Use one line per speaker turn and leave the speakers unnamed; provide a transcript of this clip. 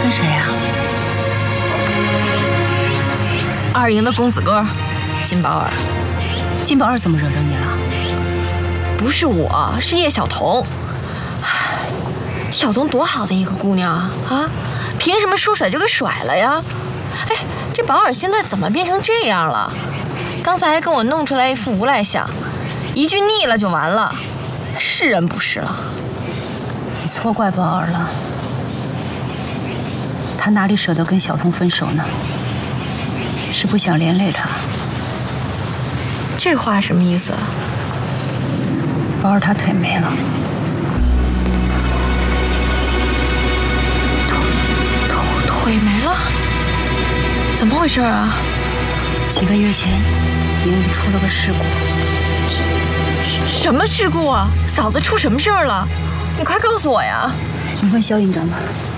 跟谁呀？
二营的公子哥，金宝儿。
金宝儿怎么惹着你了？
不是我，是叶晓彤。晓彤多好的一个姑娘啊，凭什么说甩就给甩了呀？哎，这宝儿现在怎么变成这样了？刚才还跟我弄出来一副无赖相，一句腻了就完了，是人不是了。
你错怪宝儿了，他哪里舍得跟晓彤分手呢？是不想连累他。
这话什么意思啊？
宝儿他腿没了。
腿没了？怎么回事啊？
几个月前，营里出了个事故。
什么事故啊？嫂子出什么事儿了？你快告诉我呀！
你问肖营长吧。